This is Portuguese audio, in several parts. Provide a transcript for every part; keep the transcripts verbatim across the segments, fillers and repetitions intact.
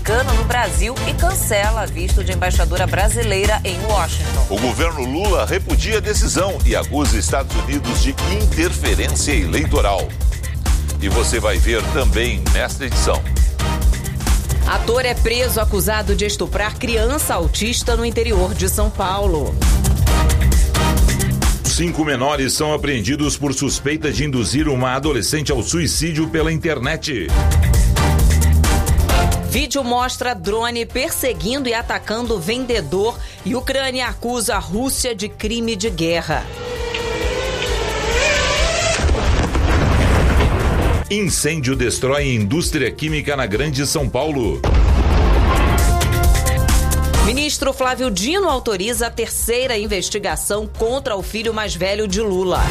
americano no Brasil e cancela visto de embaixadora brasileira em Washington. O governo Lula repudia a decisão e acusa Estados Unidos de interferência eleitoral. E você vai ver também nesta edição. Ator é preso acusado de estuprar criança autista no interior de São Paulo. Cinco menores são apreendidos por suspeita de induzir uma adolescente ao suicídio pela internet. Vídeo mostra drone perseguindo e atacando vendedor e Ucrânia acusa a Rússia de crime de guerra. Incêndio destrói indústria química na Grande São Paulo. Ministro Flávio Dino autoriza a terceira investigação contra o filho mais velho de Lula.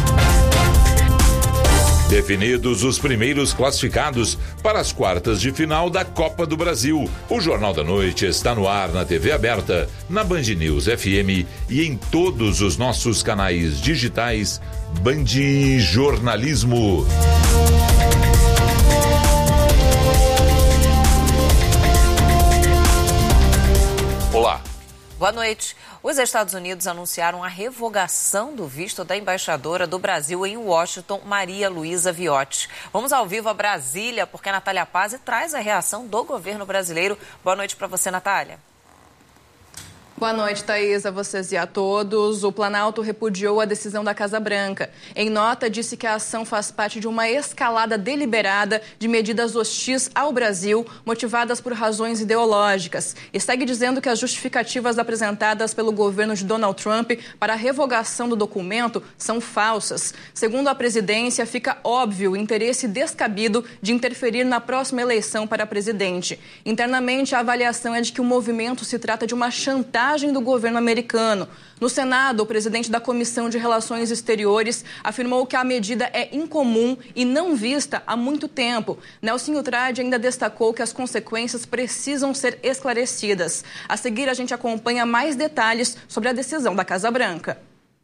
Definidos os primeiros classificados para as quartas de final da Copa do Brasil. O Jornal da Noite está no ar na T V aberta, na Band News F M e em todos os nossos canais digitais Band Jornalismo. Olá. Boa noite. Os Estados Unidos anunciaram a revogação do visto da embaixadora do Brasil em Washington, Maria Luísa Viotti. Vamos ao vivo a Brasília, porque a Natália Pazzi traz a reação do governo brasileiro. Boa noite para você, Natália. Boa noite, Thaís, a vocês e a todos. O Planalto repudiou a decisão da Casa Branca. Em nota, disse que a ação faz parte de uma escalada deliberada de medidas hostis ao Brasil, motivadas por razões ideológicas. E segue dizendo que as justificativas apresentadas pelo governo de Donald Trump para a revogação do documento são falsas. Segundo a presidência, fica óbvio o interesse descabido de interferir na próxima eleição para presidente. Internamente, a avaliação é de que o movimento se trata de uma chantagem do governo americano. No Senado, o presidente da Comissão de Relações Exteriores afirmou que a medida é incomum e não vista há muito tempo. Nelsinho Trade ainda destacou que as consequências precisam ser esclarecidas. A seguir, a gente acompanha mais detalhes sobre a decisão da Casa Branca.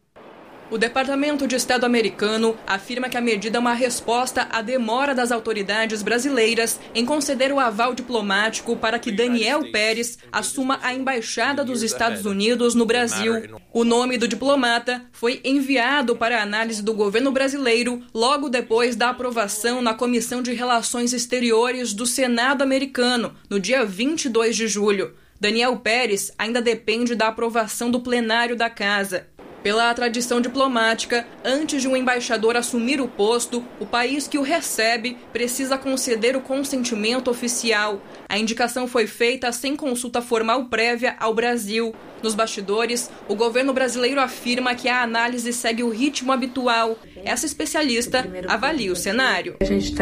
O Departamento de Estado americano afirma que a medida é uma resposta à demora das autoridades brasileiras em conceder o aval diplomático para que Daniel Pérez assuma a embaixada dos Estados Unidos no Brasil. O nome do diplomata foi enviado para a análise do governo brasileiro logo depois da aprovação na Comissão de Relações Exteriores do Senado americano, no dia vinte e dois de julho. Daniel Pérez ainda depende da aprovação do plenário da Casa. Pela tradição diplomática, antes de um embaixador assumir o posto, o país que o recebe precisa conceder o consentimento oficial. A indicação foi feita sem consulta formal prévia ao Brasil. Nos bastidores, o governo brasileiro afirma que a análise segue o ritmo habitual. Essa especialista avalia o cenário. A gente está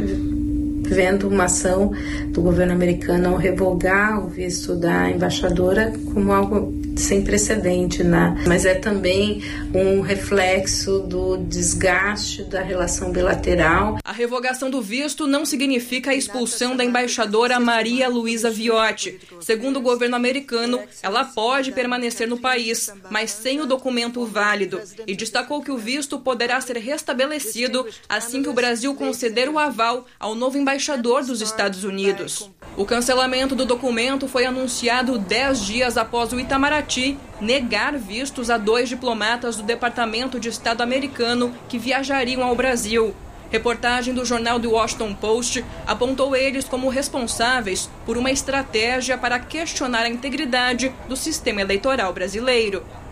vendo uma ação do governo americano ao revogar o visto da embaixadora como algo sem precedente, né? Mas é também um reflexo do desgaste da relação bilateral. A revogação do visto não significa a expulsão da embaixadora Maria Luísa Viotti. Segundo o governo americano, ela pode permanecer no país, mas sem o documento válido. E destacou que o visto poderá ser restabelecido assim que o Brasil conceder o aval ao novo embaixador dos Estados Unidos. O cancelamento do documento foi anunciado dez dias após o Itamaraty negar vistos a dois diplomatas do Departamento de Estado americano que viajariam ao Brasil. Reportagem do jornal The Washington Post apontou eles como responsáveis por uma estratégia para questionar a integridade do sistema eleitoral brasileiro.